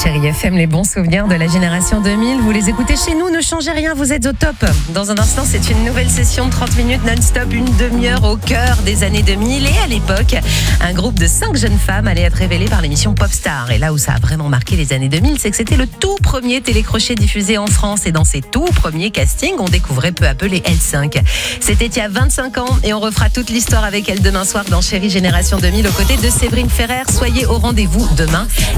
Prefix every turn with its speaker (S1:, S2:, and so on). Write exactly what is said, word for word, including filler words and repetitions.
S1: Chérie F M, les bons souvenirs de la génération deux mille. Vous les écoutez chez nous, ne changez rien, vous êtes au top. Dans un instant, c'est une nouvelle session de trente minutes non-stop, une demi-heure au cœur des années deux mille. Et à l'époque, un groupe de cinq jeunes femmes allait être révélé par l'émission Popstar. Et là où ça a vraiment marqué les années deux mille, c'est que c'était le tout premier télécrochet diffusé en France. Et dans ces tout premiers castings, on découvrait peu à peu les L cinq. C'était il y a vingt-cinq ans et on refera toute l'histoire avec elle demain soir dans Chérie Génération deux mille aux côtés de Séverine Ferrer. Soyez au rendez-vous demain.